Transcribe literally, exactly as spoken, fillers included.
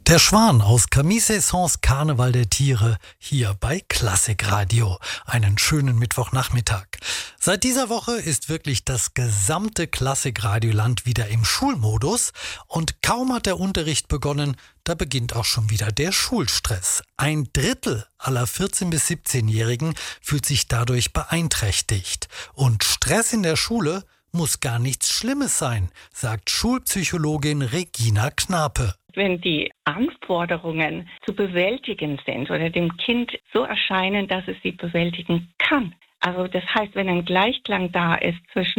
Der Schwan aus Camille Saint-Saëns Karneval der Tiere hier bei Klassikradio. Einen schönen Mittwochnachmittag. Seit dieser Woche ist wirklich das gesamte Klassikradioland wieder im Schulmodus und kaum hat der Unterricht begonnen, da beginnt auch schon wieder der Schulstress. Ein Drittel aller vierzehn- bis siebzehnjährigen fühlt sich dadurch beeinträchtigt. Und Stress in der Schule muss gar nichts Schlimmes sein, sagt Schulpsychologin Regina Knape. Wenn die Anforderungen zu bewältigen sind oder dem Kind so erscheinen, dass es sie bewältigen kann. Also das heißt, wenn ein Gleichklang da ist zwischen